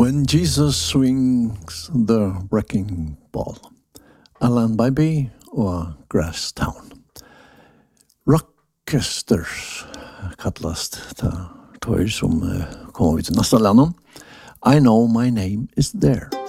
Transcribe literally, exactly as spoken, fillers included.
When Jesus swings the wrecking ball. Alan Bybee og Grasstown. Rockesters kallast ta tøyr som uh, kommer vi til nesta lennom. I know my name is there.